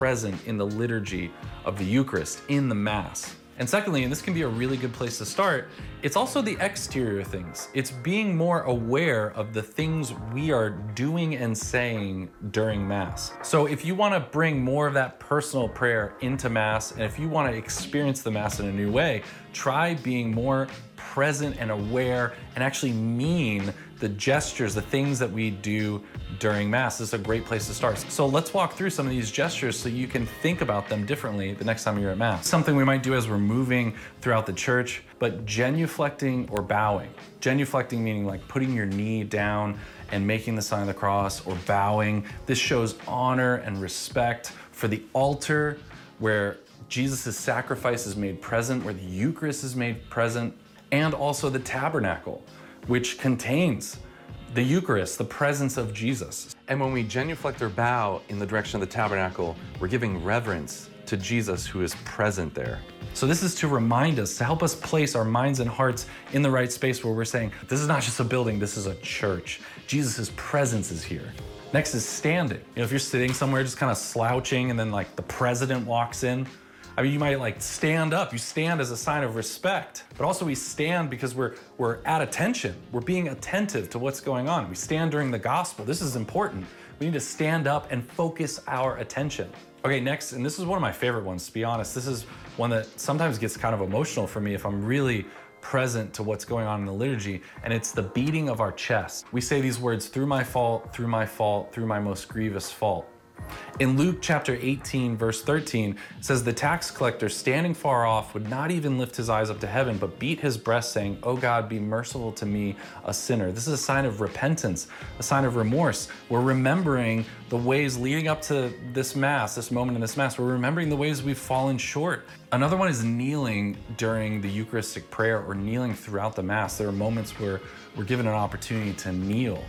present in the liturgy of the Eucharist, in the Mass. And secondly, and this can be a really good place to start, it's also the exterior things. It's being more aware of the things we are doing and saying during Mass. So if you want to bring more of that personal prayer into Mass, and if you want to experience the Mass in a new way, try being more present and aware and actually mean the gestures, the things that we do during Mass. This is a great place to start. So let's walk through some of these gestures so you can think about them differently the next time you're at Mass. Something we might do as we're moving throughout the church, but genuflecting or bowing. Genuflecting meaning like putting your knee down and making the sign of the cross, or bowing. This shows honor and respect for the altar where Jesus' sacrifice is made present, where the Eucharist is made present, and also the tabernacle, which contains the Eucharist, the presence of Jesus. And when we genuflect or bow in the direction of the tabernacle, we're giving reverence to Jesus who is present there. So this is to remind us, to help us place our minds and hearts in the right space where we're saying, this is not just a building, this is a church. Jesus' presence is here. Next is standing. If you're sitting somewhere just kind of slouching and then like the president walks in, I mean, you might like stand up. You stand as a sign of respect, but also we stand because we're at attention. We're being attentive to what's going on. We stand during the gospel. This is important. We need to stand up and focus our attention. Okay, next, and this is one of my favorite ones, to be honest. This is one that sometimes gets kind of emotional for me if I'm really present to what's going on in the liturgy, and it's the beating of our chest. We say these words, through my fault, through my fault, through my most grievous fault. In Luke chapter 18, verse 13, it says, the tax collector standing far off would not even lift his eyes up to heaven, but beat his breast saying, "O God, be merciful to me, a sinner." This is a sign of repentance, a sign of remorse. We're remembering the ways leading up to this Mass, this moment in this Mass. We're remembering the ways we've fallen short. Another one is kneeling during the Eucharistic prayer or kneeling throughout the Mass. There are moments where we're given an opportunity to kneel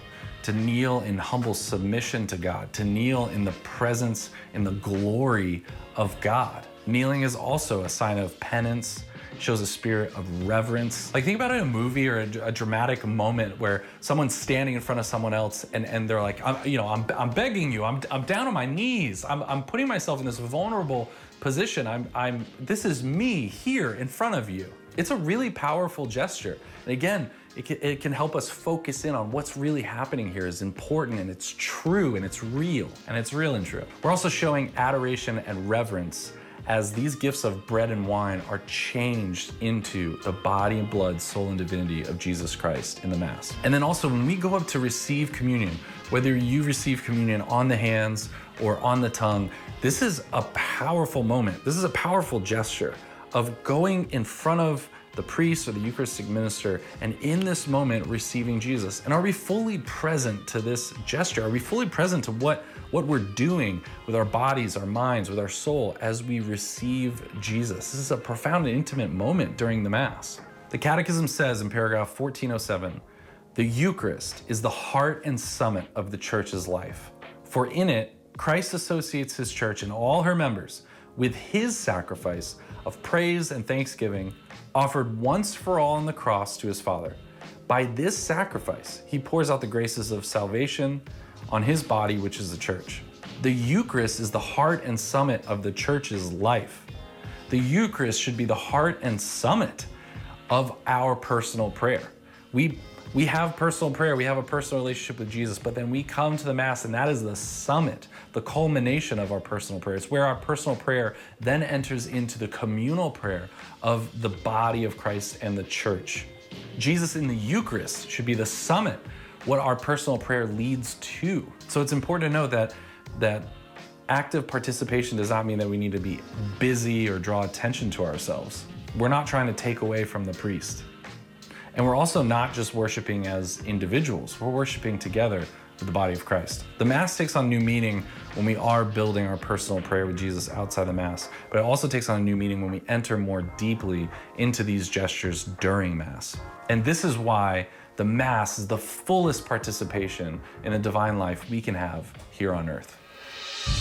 in humble submission to God, to kneel in the presence, in the glory of God. Kneeling is also a sign of penance, shows a spirit of reverence. Like think about it in a movie or a dramatic moment where someone's standing in front of someone else and they're like, I'm begging you, I'm down on my knees, I'm putting myself in this vulnerable position. This is me here in front of you. It's a really powerful gesture. And again, it can help us focus in on what's really happening here is important and it's true and it's real and true. We're also showing adoration and reverence as these gifts of bread and wine are changed into the body and blood, soul and divinity of Jesus Christ in the Mass. And then also when we go up to receive communion, whether you receive communion on the hands or on the tongue, this is a powerful moment. This is a powerful gesture of going in front of the priest or the Eucharistic minister, and in this moment receiving Jesus. And are we fully present to this gesture? Are we fully present to what we're doing with our bodies, our minds, with our soul as we receive Jesus? This is a profound and intimate moment during the Mass. The Catechism says in paragraph 1407, the Eucharist is the heart and summit of the Church's life. For in it, Christ associates his Church and all her members with his sacrifice of praise and thanksgiving offered once for all on the cross to his Father. By this sacrifice, he pours out the graces of salvation on his body, which is the Church. The Eucharist is the heart and summit of the Church's life. The Eucharist should be the heart and summit of our personal prayer. We have personal prayer, we have a personal relationship with Jesus, but then we come to the Mass and that is the summit, the culmination of our personal prayer. It's where our personal prayer then enters into the communal prayer of the body of Christ and the Church. Jesus in the Eucharist should be the summit, what our personal prayer leads to. So it's important to note that active participation does not mean that we need to be busy or draw attention to ourselves. We're not trying to take away from the priest. And we're also not just worshiping as individuals, we're worshiping together with the body of Christ. The Mass takes on new meaning when we are building our personal prayer with Jesus outside the Mass, but it also takes on a new meaning when we enter more deeply into these gestures during Mass. And this is why the Mass is the fullest participation in a divine life we can have here on earth.